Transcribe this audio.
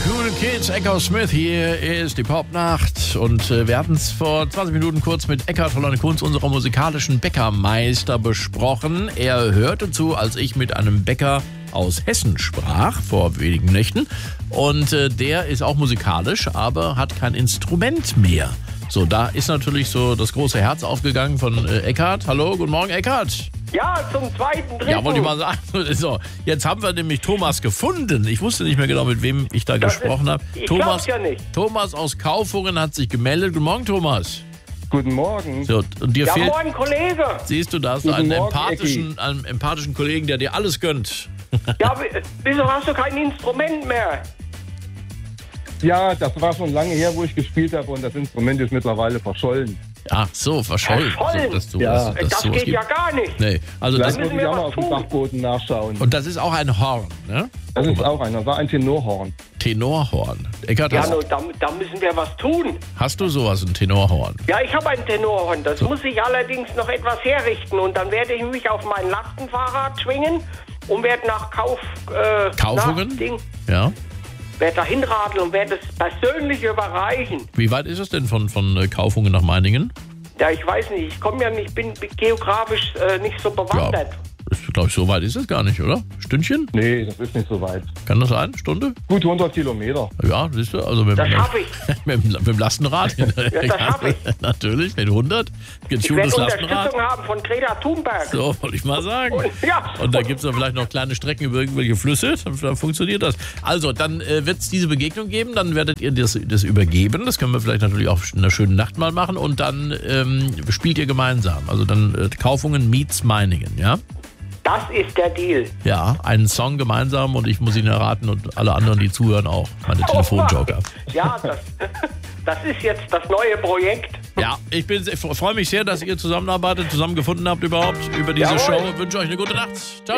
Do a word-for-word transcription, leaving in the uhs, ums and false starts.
Cool Kids, Echo Smith, hier ist die Popnacht und äh, wir hatten es vor zwanzig Minuten kurz mit Eckhard Holland Kunz, unserem musikalischen Bäckermeister, besprochen. Er hörte zu, als ich mit einem Bäcker aus Hessen sprach, vor wenigen Nächten. Und äh, der ist auch musikalisch, aber hat kein Instrument mehr. So, da ist natürlich so das große Herz aufgegangen von äh, Eckhard. Hallo, guten Morgen, Eckhard. Ja, zum zweiten, dritten. Ja, wollte ich mal sagen. So, jetzt haben wir nämlich Thomas gefunden. Ich wusste nicht mehr genau, mit wem ich da Das gesprochen ist- habe. ich Thomas, glaub's ja nicht. Thomas aus Kaufungen hat sich gemeldet. Guten Morgen, Thomas. Guten Morgen. So, und dir Ja, fehlt, moin, Kollege. siehst du, da hast du Guten einen Morgen, empathischen, einen empathischen Kollegen, der dir alles gönnt. Ja, w- wieso hast du kein Instrument mehr? Ja, das war schon lange her, wo ich gespielt habe und das Instrument ist mittlerweile verschollen. Ach so, verschollen. Verschollen? So, dass du, Ja. dass, dass Das sowas geht ja gibt. gar nicht. Nee, also das, Vielleicht muss müssen ich wir auch mal was auf dem tun. Dachboden nachschauen. und das ist auch ein Horn, ne? Das ist auch einer, das war ein Tenorhorn. Tenorhorn. Eckart, Ja, hast, no, da, da müssen wir was tun. hast du sowas, ein Tenorhorn? Ja, ich habe ein Tenorhorn. Das muss ich allerdings noch etwas herrichten. Und dann werde ich mich auf mein Lastenfahrrad schwingen und werde nach Kauf... Äh, Kaufungen? nach Ding, Ja. werde da hinradeln und werde es persönlich überreichen. Wie weit ist es denn von, von äh, Kaufungen nach Meiningen? Ja, ich weiß nicht. Ich komme ja nicht, bin geografisch äh, nicht so bewandert. Ich glaube, so weit ist es gar nicht, oder? Stündchen? Nee, das ist nicht so weit. Kann das sein? Stunde? Gut hundert Kilometer. Ja, siehst du, also mit, Das dem- schaffe ich. mit, dem- mit dem Lastenrad. Ja, das schaffe ich. Natürlich, mit hundert. Ich werde Getuntes Lastenrad. Unterstützung haben von Greta Thunberg. So, wollte ich mal sagen. Und- ja. Und da gibt es dann vielleicht noch kleine Strecken über irgendwelche Flüsse, dann, dann funktioniert das. Also, dann äh, wird es diese Begegnung geben, dann werdet ihr das, das übergeben. Das können wir vielleicht natürlich auch in einer schönen Nacht mal machen. Und dann ähm, spielt ihr gemeinsam. Also dann äh, Kaufungen meets Meiningen, ja? Das ist der Deal. Ja, einen Song gemeinsam und ich muss ihn erraten und alle anderen, die zuhören, auch. Meine Telefonjoker. Ja, das, das ist jetzt das neue Projekt. Ja, ich, bin- ich freue mich sehr, dass ihr zusammenarbeitet, zusammengefunden habt überhaupt über diese Jawohl. Show. Ich wünsche euch eine gute Nacht. Ciao.